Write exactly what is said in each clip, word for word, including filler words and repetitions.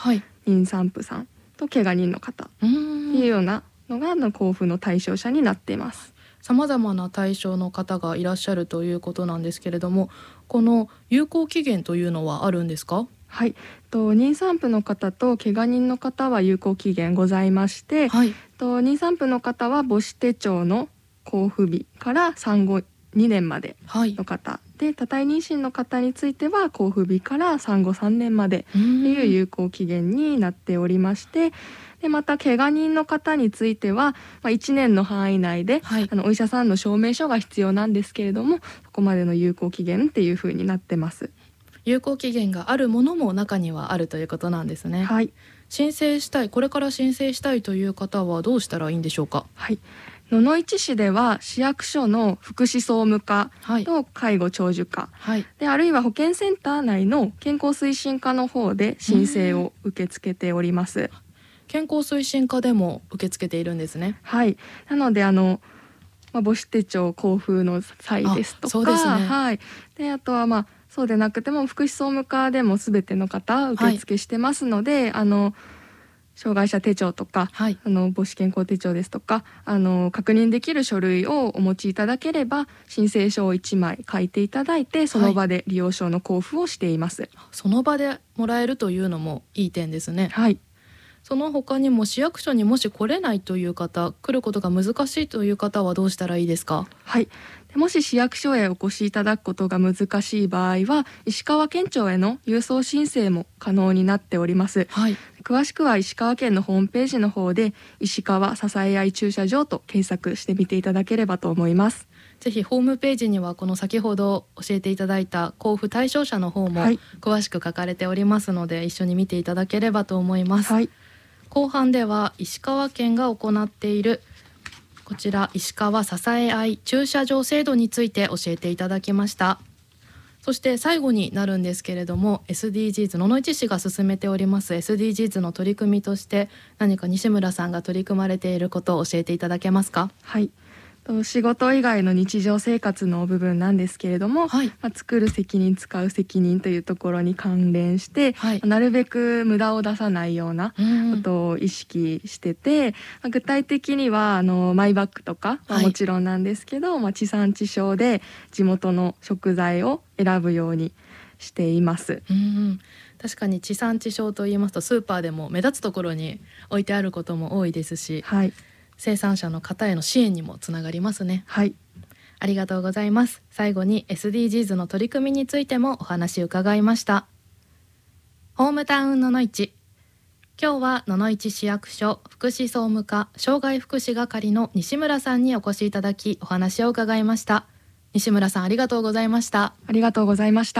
はい、 妊産婦さんと怪我人の方っていうようなのがあの交付の対象者になっています。 さまざまな対象の方がいらっしゃるということなんですけれども、この有効期限というのはあるんですか？ はい、と妊産婦の方と怪我人の方は有効期限ございまして、 はい、 と妊産婦の方は母子手帳の交付日から産後にねんまでの方、はい、で多胎妊娠の方については交付日から産後さんねんまでという有効期限になっておりまして、でまた怪我人の方については、まあ、いちねんの範囲内で、はい、あのお医者さんの証明書が必要なんですけれども、そこまでの有効期限っていう風になってます。 有効期限があるものも中にはあるということなんですね。 はい、 申請したい、これから申請したいという方はどうしたらいいんでしょうか？ はい、野々市市では市役所の福祉総務課と介護長寿課、はい、であるいは保健センター内の健康推進課の方で申請を受け付けております。 健康推進課でも受け付けているんですね。 はい、なのであの、まあ、母子手帳交付の際ですとか、 そうですね、 はい、であとはまあそうでなくても福祉総務課でも全ての方受付してますので、はい、あの障害者手帳とか、はい、あの母子健康手帳ですとか、あの確認できる書類をお持ちいただければ申請書をいちまい書いていただいて、その場で利用証の交付をしています。はい、 その場でもらえるというのもいい点ですね。 はい、 その他にも市役所にもし来れないという方、来ることが難しいという方はどうしたらいいですか？ はい、でもし市役所へお越しいただくことが難しい場合は石川県庁への郵送申請も可能になっております。はい、詳しくは石川県のホームページの方で石川支え合い駐車場と検索してみていただければと思います。 ぜひホームページにはこの先ほど教えていただいた交付対象者の方も詳しく書かれておりますので、はい、一緒に見ていただければと思います。はい、後半では石川県が行っているこちら石川支え合い駐車場制度について教えていただきました。そして最後になるんですけれども、 エスディージーズ 野々市市が進めております エスディージーズ の取り組みとして何か西村さんが取り組まれていることを教えていただけますか？ はい、仕事以外の日常生活の部分なんですけれども、はい、まあ、作る責任使う責任というところに関連して、はい、なるべく無駄を出さないようなことを意識してて、まあ、具体的にはあのマイバッグとかはもちろんなんですけど、はい、まあ、地産地消で地元の食材を選ぶようにしています。 うん、確かに地産地消といいますとスーパーでも目立つところに置いてあることも多いですし、はい、生産者の方への支援にもつながりますね。 はい、 ありがとうございます。最後に エスディージーズ の取り組みについてもお話伺いました。ホームタウン野々市、今日は野々市市役所福祉総務課障害福祉係の西村さんにお越しいただきお話を伺いました。西村さん、ありがとうございました。 ありがとうございました。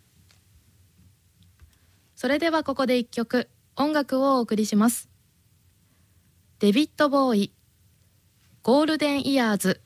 それではここで一曲音楽をお送りします。デビッド・ボーイ、ゴールデンイヤーズ。